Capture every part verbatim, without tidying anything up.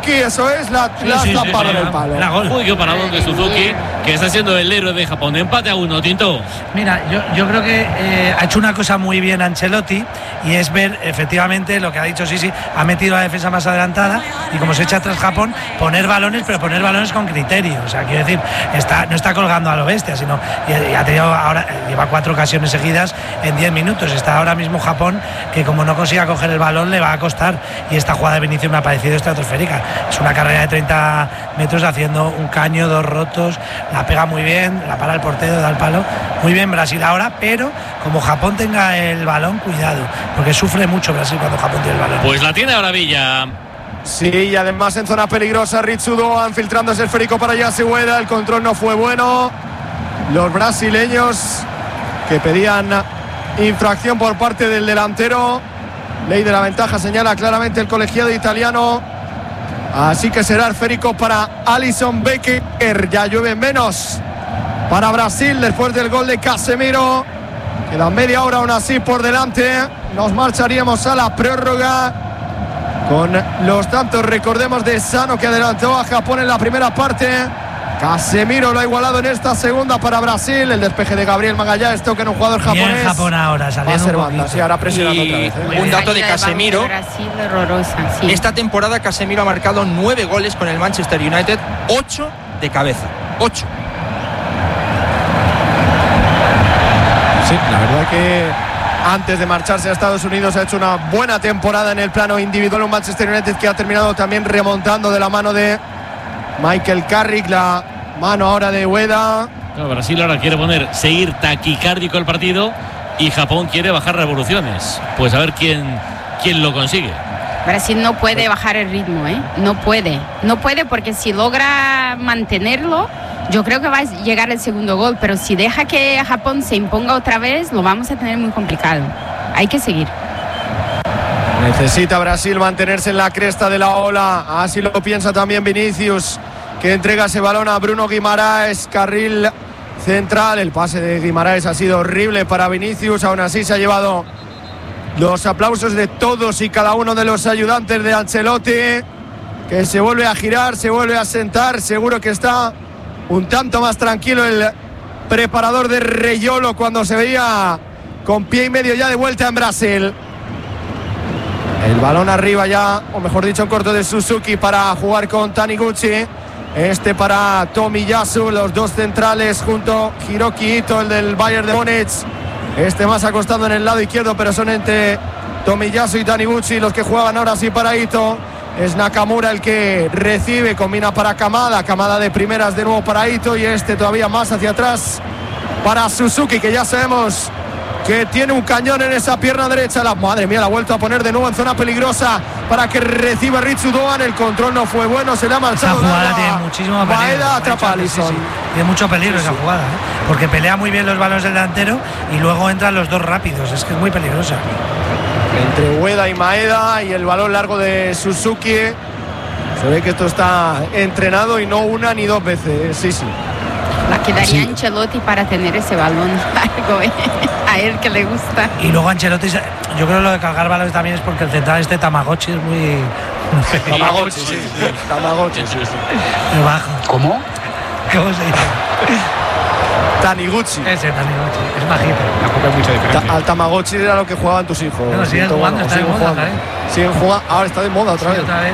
Suzuki, eso es, la, sí, la sí, tapada sí, sí, en el palo. Era gol. Uy, qué paradón de Suzuki, que está siendo el héroe de Japón. Empate a uno, Tinto. Mira, yo, yo creo que eh, ha hecho una cosa muy bien Ancelotti, y es ver efectivamente lo que ha dicho Sisi, ha metido a la defensa más adelantada y como se echa atrás Japón, poner balones, pero poner balones con criterio. O sea, quiero decir, está, no está colgando a lo bestia, sino y, y ha tenido ahora, lleva cuatro ocasiones seguidas en diez minutos. Está ahora mismo Japón, que como no consiga coger el balón le va a costar, y esta jugada de Vinicius me ha parecido estratosférica. Es una carrera de treinta metros haciendo un caño, dos rotos, la pega muy bien, la para el portero, da el palo. Muy bien Brasil ahora, pero como Japón tenga el balón, cuidado, porque sufre mucho Brasil cuando Japón tiene el balón. Pues la tiene ahora Villa. Sí, y además en zona peligrosa Ritsu Doan filtrándose el esférico para Yase Ueda. El control no fue bueno. Los brasileños que pedían infracción por parte del delantero. Ley de la ventaja señala claramente el colegiado italiano. Así que será esférico para Alisson Becker. Ya llueve menos para Brasil después del gol de Casemiro. Queda media hora aún así por delante. Nos marcharíamos a la prórroga con los tantos, recordemos, de Sano, que adelantó a Japón en la primera parte. Casemiro lo ha igualado en esta segunda para Brasil. El despeje de Gabriel Magallanes, toca en un jugador japonés. Bien Japón ahora, va a ser banda, sí, ahora presionando y otra vez, ¿eh? Un dato de Casemiro. Brasil, horrorosa, sí. Esta temporada Casemiro ha marcado nueve goles con el Manchester United, ocho de cabeza. Ocho. Sí, la verdad que antes de marcharse a Estados Unidos ha hecho una buena temporada en el plano individual. Un Manchester United que ha terminado también remontando de la mano de Michael Carrick, la mano ahora de Ueda. No, Brasil ahora quiere poner, seguir taquicárdico el partido, y Japón quiere bajar revoluciones. Pues a ver quién, quién lo consigue. Brasil no puede bajar el ritmo, ¿eh? No puede. No puede, porque si logra mantenerlo, yo creo que va a llegar el segundo gol, pero si deja que Japón se imponga otra vez, lo vamos a tener muy complicado. Hay que seguir. Necesita Brasil mantenerse en la cresta de la ola. Así lo piensa también Vinicius, que entrega ese balón a Bruno Guimaraes, carril central. El pase de Guimaraes ha sido horrible para Vinicius. Aún así se ha llevado los aplausos de todos y cada uno de los ayudantes de Ancelotti, que se vuelve a girar, se vuelve a sentar. Seguro que está un tanto más tranquilo el preparador de Reyolo cuando se veía con pie y medio ya de vuelta en Brasil. El balón arriba ya, o mejor dicho en corto, de Suzuki para jugar con Taniguchi. Este para Tomiyasu, los dos centrales junto a Hiroki Ito, el del Bayern de Múnich. Este más acostado en el lado izquierdo, pero son entre Tomiyasu y Taniguchi los que juegan ahora sí para Ito. Es Nakamura el que recibe, combina para Kamada. Kamada de primeras de nuevo para Ito, y este todavía más hacia atrás para Suzuki, que ya sabemos que tiene un cañón en esa pierna derecha. La madre mía, la ha vuelto a poner de nuevo en zona peligrosa para que reciba Ritsu Doan. El control no fue bueno, se le ha marchado. Esa jugada tiene muchísimo peligro. Maeda atrapa a Alisson. Sí, sí. Tiene mucho peligro, sí, esa sí. jugada, ¿eh? Porque pelea muy bien los balones del delantero y luego entran los dos rápidos. Es que es muy peligrosa. Entre Ueda y Maeda, y el balón largo de Suzuki. Se ve que esto está entrenado y no una ni dos veces. Sí, sí. La quedaría sí. Ancelotti para tener ese balón largo, ¿eh? A él que le gusta. Y luego Ancelotti, yo creo que lo de cargar balones también es porque el central este Tamagotchi es muy... Tamagotchi, sí, sí. Tamagotchi, sí, sí. Bajo. ¿Cómo? ¿Cómo se dice? Taniguchi. Ese Taniguchi, es bajito. Tampoco hay mucha diferencia. Ta al Tamagotchi era lo que jugaban tus hijos. No, siguen jugando, bueno, está de moda otra vez. Siguen jugando, ahora está de moda otra sí, vez. otra vez.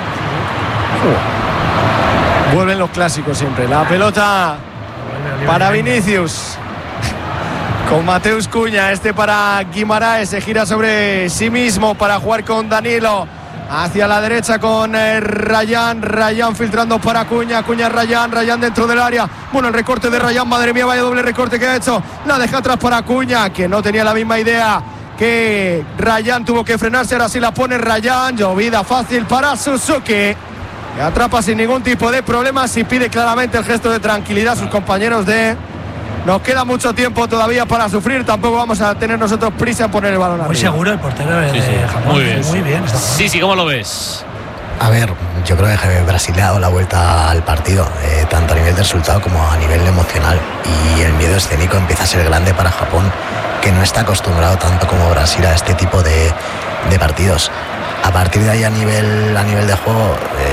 Uh. Vuelven los clásicos siempre. La pelota para Vinicius. Con Mateus Cunha, este para Guimaraes, se gira sobre sí mismo para jugar con Danilo. Hacia la derecha con eh, Rayán, Rayán filtrando para Cunha, Cunha Rayán, Rayán dentro del área. Bueno, el recorte de Rayán, madre mía, vaya doble recorte que ha hecho. La deja atrás para Cunha, que no tenía la misma idea que Rayán, tuvo que frenarse, ahora sí la pone Rayán. Llovida fácil para Suzuki, que atrapa sin ningún tipo de problemas y pide claramente el gesto de tranquilidad a sus compañeros de... Nos queda mucho tiempo todavía para sufrir, tampoco vamos a tener nosotros prisa en poner el balón muy arriba. Seguro el portero de, sí, sí. de Japón. Muy bien. Muy bien. Sí, sí, ¿cómo lo ves? A ver, yo creo que Brasil le ha dado la vuelta al partido, eh, tanto a nivel de resultado como a nivel emocional. Y el miedo escénico empieza a ser grande para Japón, que no está acostumbrado tanto como Brasil a este tipo de, de partidos. A partir de ahí, a nivel, a nivel de juego,